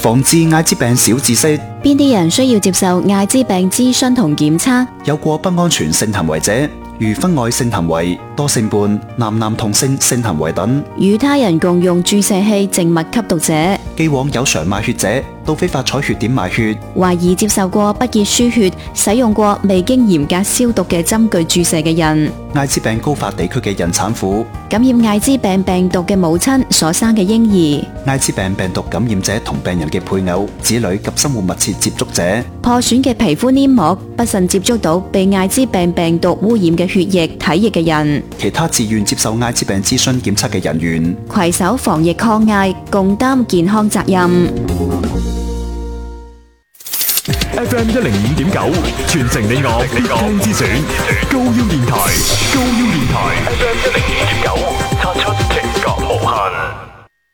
防治艾滋病小知識。 邊啲人需要接受艾滋病諮詢同檢測？ 有過不安全性行為者，如婚外性行為、多性伴、男同性性行為等； 與他人共用注射器靜脈吸毒者； 既往有償賣血者，到非法採血點賣血； 懷疑接受過不潔輸血、使用過未經嚴格消毒嘅針具注射嘅人； 艾滋病高發地區嘅孕產婦； 感染艾滋病病毒嘅母親所生嘅嬰兒； 艾滋病病毒感染者同病人嘅配偶、子女及生活密切接觸者； 破損嘅皮膚黏膜，不慎接觸到被艾滋病病毒污染嘅血液、體液嘅人； 其他自願接受艾滋病諮詢檢測嘅人員， 攜手防疫抗艾，共擔健康責任。 FM 105.9，傳承你我必聽之選，高腰電台，FM 105.9，擦出情覺無限。